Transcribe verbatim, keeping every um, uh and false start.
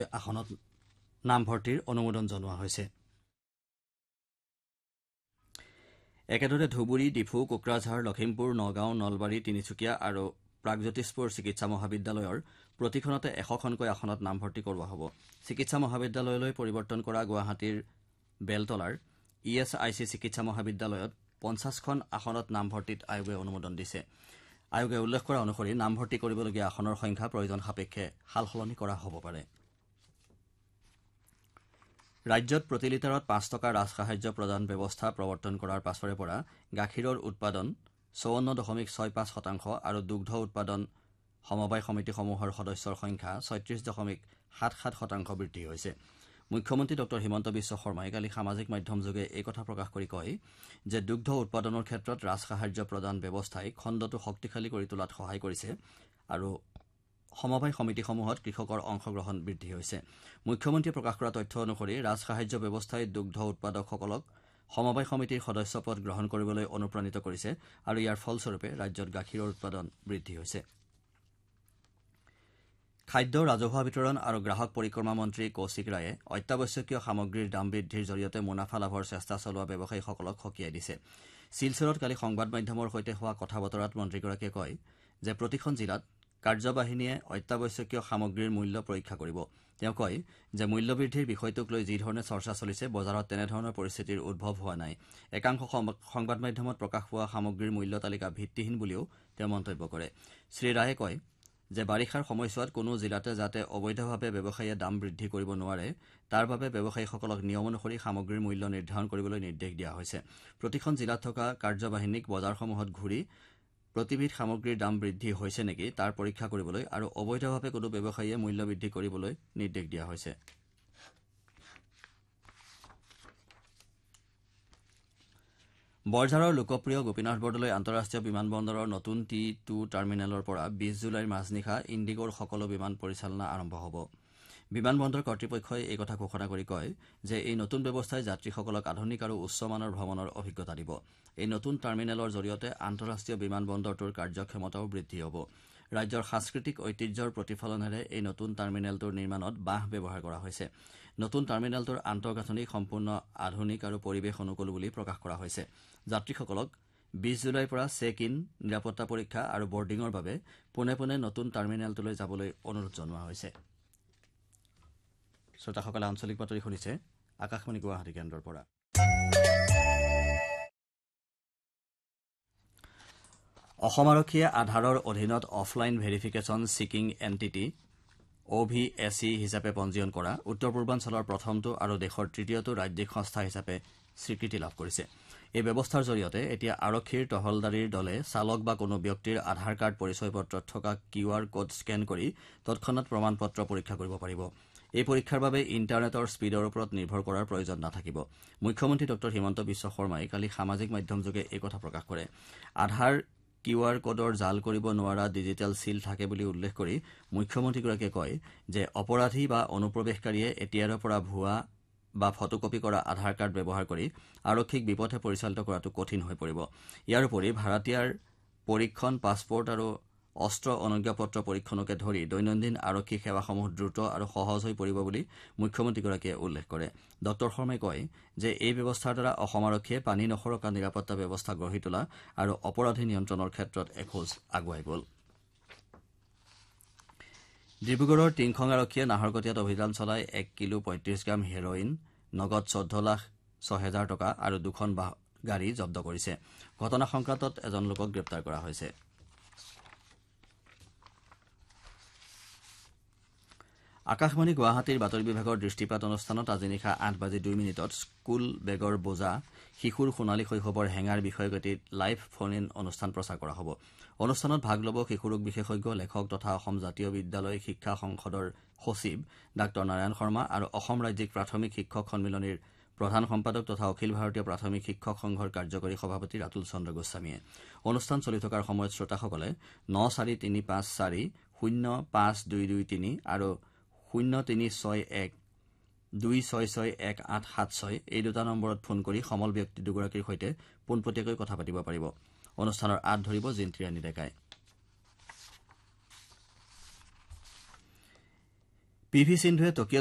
আসনত নামভৰ্তিৰ অনুমোদন জনোৱা হৈছে। একেদৰে ধুবুৰী, ডিফু, কোকৰাঝাৰ, লখিমপুৰ, নগাঁও, নলবাৰী, তিনিচুকীয়া আৰু প্ৰাগজ্যোতিষপুৰ চিকিৎসা মহাবিদ্যালয়ৰ প্ৰতিখনতে এশখনকৈ আসনত নামভৰ্তি কৰোৱা হ'ব। চিকিৎসা মহাবিদ্যালয়লৈ পৰিৱৰ্তন কৰা গুৱাহাটীৰ বেলতলাৰ ই এছ আই চি চিকিৎসা মহাবিদ্যালয়ত পঞ্চাছখন আসনত নামভৰ্তিত আয়োগে অনুমোদন দিছে। আয়োগে উল্লেখ কৰা অনুসৰি নামভৰ্তি কৰিবলগীয়া আসনৰ সংখ্যা প্ৰয়োজন সাপেক্ষে সাল সলনি কৰা হ'ব পাৰে। ৰাজ্যত প্ৰতি লিটাৰত পাঁচ টকা ৰাজসাহায্য প্ৰদান ব্যৱস্থা প্ৰৱৰ্তন কৰাৰ পাছৰে পৰা গাখীৰৰ উৎপাদন চৌৱন্ন দশমিক ছয় পাঁচ শতাংশ আৰু দুগ্ধ উৎপাদন সমবায় সমিতিসমূহৰ সদস্যৰ সংখ্যা ছয়ত্ৰিশ দশমিক সাত সাত শতাংশ বৃদ্ধি হৈছে। মুখ্যমন্ত্ৰী ডঃ হিমন্ত বিশ্ব শৰ্মাই কালি সামাজিক মাধ্যমযোগে এই কথা প্ৰকাশ কৰি কয় যে দুগ্ধ উৎপাদনৰ ক্ষেত্ৰত ৰাজসাহায্য প্ৰদান ব্যৱস্থাই খণ্ডটো শক্তিশালী কৰি তোলাত সহায় কৰিছে আৰু সমবায় সমিতিসমূহত কৃষকৰ অংশগ্ৰহণ বৃদ্ধি হৈছে। মুখ্যমন্ত্ৰীয়ে প্ৰকাশ কৰা তথ্য অনুসৰি ৰাজসাহায্য ব্যৱস্থাই দুগ্ধ উৎপাদকসকলক সমবায় সমিতিৰ সদস্য পদ গ্ৰহণ কৰিবলৈ অনুপ্ৰাণিত কৰিছে আৰু ইয়াৰ ফলস্বৰূপে ৰাজ্যত গাখীৰৰ উৎপাদন বৃদ্ধি হৈছে। খাদ্য, ৰাজহুৱা বিতৰণ আৰু গ্ৰাহক পৰিক্ৰমা মন্ত্ৰী কৌশিক ৰায়ে অত্যাৱশ্যকীয় সামগ্ৰীৰ দাম বৃদ্ধিৰ জৰিয়তে মুনাফা লাভৰ চেষ্টা চলোৱা ব্যৱসায়ীসকলক সকীয়াই দিছে। শিলচৰত কালি সংবাদ মাধ্যমৰ সৈতে হোৱা কথা বতৰাত মন্ত্ৰীগৰাকীয়ে কয় যে প্ৰতিখন জিলাত কাৰ্যবাহিনীয়ে অত্যাৱশ্যকীয় সামগ্ৰীৰ মূল্য পৰীক্ষা কৰিব। তেওঁ কয় যে মূল্যবৃদ্ধিৰ বিষয়টোক লৈ যিধৰণে চৰ্চা চলিছে বজাৰত তেনেধৰণৰ পৰিস্থিতিৰ উদ্ভৱ হোৱা নাই। একাংশ সংবাদ মাধ্যমত প্ৰকাশ পোৱা সামগ্ৰীৰ মূল্য তালিকা ভিত্তিহীন বুলিও তেওঁ মন্তব্য কৰে। শ্ৰীৰায়ে কয় যে বাৰিষাৰ সময়ছোৱাত কোনো জিলাতে যাতে অবৈধভাৱে ব্যৱসায়ীয়ে দাম বৃদ্ধি কৰিব নোৱাৰে তাৰ বাবে ব্যৱসায়ীসকলক নিয়ম অনুসৰি সামগ্ৰীৰ মূল্য নিৰ্ধাৰণ কৰিবলৈ নিৰ্দেশ দিয়া হৈছে। প্ৰতিখন জিলাত থকা কাৰ্যবাহিনীক বজাৰসমূহত ঘূৰি প্ৰতিবিধ সামগ্ৰীৰ দাম বৃদ্ধি হৈছে নেকি তাৰ পৰীক্ষা কৰিবলৈ আৰু অবৈধভাৱে কোনো ব্যৱসায়ীয়ে মূল্য বৃদ্ধি কৰিবলৈ নিৰ্দেশ দিয়া হৈছে। বৰঝাৰৰ লোকপ্ৰিয় গোপীনাথ বৰদলৈ আন্তঃৰাষ্ট্ৰীয় বিমান বন্দৰৰ নতুন টি টু টাৰ্মিনেলৰ পৰা বিশ জুলাইৰ মাজনিশা ইণ্ডিগোৰ সকলো বিমান পৰিচালনা আৰম্ভ হ'ব। বিমান বন্দৰ কৰ্তৃপক্ষই এই কথা ঘোষণা কৰি কয় যে এই নতুন ব্যৱস্থাই যাত্ৰীসকলক আধুনিক আৰু উচ্চমানৰ ভ্ৰমণৰ অভিজ্ঞতা দিব। এই নতুন টাৰ্মিনেলৰ জৰিয়তে আন্তঃৰাষ্ট্ৰীয় বিমান বন্দৰটোৰ কাৰ্যক্ষমতাও বৃদ্ধি হ'ব। ৰাজ্যৰ সাংস্কৃতিক ঐতিহ্যৰ প্ৰতিফলনেৰে এই নতুন টাৰ্মিনেলটোৰ নিৰ্মাণত বাঁহ ব্যৱহাৰ কৰা হৈছে। নতুন টাৰ্মিনেলটোৰ আন্তঃগাঁথনি সম্পূৰ্ণ আধুনিক আৰু পৰিৱেশ অনুকূল বুলি প্ৰকাশ কৰা হৈছে। যাত্ৰীসকলক বিশ জুলাইৰ পৰা চেক ইন, নিৰাপত্তা পৰীক্ষা আৰু বৰ্ডিঙৰ বাবে পোনে পোনে নতুন টাৰ্মিনেলটোলৈ যাবলৈ অনুৰোধ জনোৱা হৈছে। শ্ৰোতাসকলে আঞ্চলিক বাতৰি শুনিছে আকাশবাণী গুৱাহাটী কেন্দ্ৰৰ পৰা। অসম আৰক্ষীয়ে আধাৰৰ অধীনত offline verification ছিকিং entity O' V A C হিচাপে পঞ্জীয়ন কৰা উত্তৰ পূৰ্বাঞ্চলৰ প্ৰথমটো আৰু দেশৰ তৃতীয়টো ৰাজ্যিক সংস্থা হিচাপে স্বীকৃতি লাভ কৰিছে। এই ব্যৱস্থাৰ জৰিয়তে এতিয়া আৰক্ষীৰ টহলদাৰীৰ দলে চালক বা কোনো ব্যক্তিৰ আধাৰ কাৰ্ড পৰিচয় পত্ৰত থকা কিউ আৰ কোড স্কেন কৰি তৎক্ষণাত প্ৰমাণ পত্ৰ পৰীক্ষা কৰিব পাৰিব। এই পৰীক্ষাৰ বাবে ইণ্টাৰনেটৰ স্পীডৰ ওপৰত নিৰ্ভৰ কৰাৰ প্ৰয়োজন নাথাকিব। মুখ্যমন্ত্ৰী ডঃ হিমন্ত বিশ্ব শৰ্মাই কালি সামাজিক মাধ্যমযোগে এই কথা প্ৰকাশ কৰে। আধাৰ কিউ আৰ কোডৰ জাল কৰিব নোৱাৰা ডিজিটেল চিল থাকে বুলি উল্লেখ কৰি মুখ্যমন্ত্ৰীগৰাকীয়ে কয় যে অপৰাধী বা অনুপ্ৰৱেশকাৰীয়ে এতিয়াৰে পৰা ভুৱা বা ফটোকপি কৰা আধাৰ কাৰ্ড ব্যৱহাৰ কৰি আৰক্ষীক বিপথে পৰিচালিত কৰাটো কঠিন হৈ পৰিব। ইয়াৰ উপৰি ভাড়াতীয়াৰ পৰীক্ষণ, পাছপৰ্ট আৰু অস্ত্ৰ অনুজ্ঞাপত্ৰ পৰীক্ষণকে ধৰি দৈনন্দিন আৰক্ষী সেৱাসমূহ দ্ৰুত আৰু সহজ হৈ পৰিব বুলি মুখ্যমন্ত্ৰীগৰাকীয়ে উল্লেখ কৰে। ডঃ শৰ্মাই কয় যে এই ব্যৱস্থাৰ দ্বাৰা অসম আৰক্ষীয়ে পানী নসৰকা নিৰাপত্তা ব্যৱস্থা গঢ়ি তোলা আৰু অপৰাধী নিয়ন্ত্ৰণৰ ক্ষেত্ৰত এখোজ আগুৱাই গ'ল। ডিব্ৰুগড়ৰ টিংখং আৰক্ষীয়ে নাহৰকটীয়াত অভিযান চলাই এক কিলো পঁয়ত্ৰিশ গ্ৰাম হেৰইন, নগদ চৈধ্য লাখ ছয় হেজাৰ টকা আৰু দুখন গাড়ী জব্দ কৰিছে। ঘটনা সংক্ৰান্তত এজন লোকক গ্ৰেপ্তাৰ কৰা হৈছে। আকাশবাণী গুৱাহাটীৰ বাতৰি বিভাগৰ দৃষ্টিপাত অনুষ্ঠানত আজি নিশা আঠ বাজি দুই মিনিটত স্কুল বেগৰ বোজা শিশুৰ সোণালী শৈশৱৰ হেঙাৰ বিষয়গতিত লাইভ ফোন ইন অনুষ্ঠান প্ৰচাৰ কৰা হ'ব। অনুষ্ঠানত ভাগ ল'ব শিশুৰোগ বিশেষজ্ঞ, লেখক তথা অসম জাতীয় বিদ্যালয় শিক্ষা সংসদৰ সচিব ডাঃ নাৰায়ণ শৰ্মা আৰু অসম ৰাজ্যিক প্ৰাথমিক শিক্ষক সন্মিলনীৰ প্ৰধান সম্পাদক তথা অখিল ভাৰতীয় প্ৰাথমিক শিক্ষক সংঘৰ কাৰ্যকৰী সভাপতি ৰাতুল চন্দ্ৰ গোস্বামীয়ে। অনুষ্ঠান চলি থকাৰ সময়ত শ্ৰোতাসকলে ন চাৰি তিনি পাঁচ চাৰি শূন্য পাঁচ দুই দুই তিনি আৰু শূন্য তিনি ছয় এক দুই ছয় ছয় এক আঠ সাত ছয় এই দুটা নম্বৰত ফোন কৰি সমল ব্যক্তি দুগৰাকীৰ সৈতে পোনপটীয়াকৈ কথা পাতিব পাৰিব। অনুষ্ঠানৰ আঁত ধৰিব জিন্ত্ৰিয়ানী ডেকাই। পি ভি সিন্ধুৱে টকিঅ'